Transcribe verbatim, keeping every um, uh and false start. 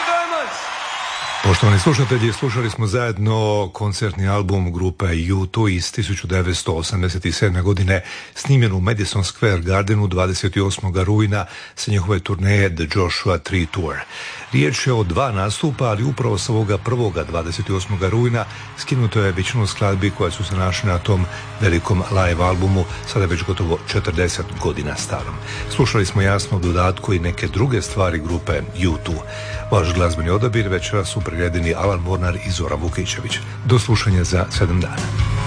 Poštovani slušatelji, slušali smo zajedno koncertni album grupe U dva iz tisuću devetsto osamdeset sedme. godine, snimljen u Madison Square Gardenu dvadeset osmog rujna sa njihove turneje The Joshua tri Tour. Riječ je o dva nastupa, ali upravo sa ovoga prvoga dvadeset osmog rujna skinuto je većinu skladbi koje su se našli na tom velikom live albumu, sada već gotovo četrdeset godina starom. Slušali smo jasno u dodatku i neke druge stvari grupe U dva. Vaš glazbeni odabir večera su priredeni Alan Mornar i Zoran Vukićević. Do slušanja za sedam dana.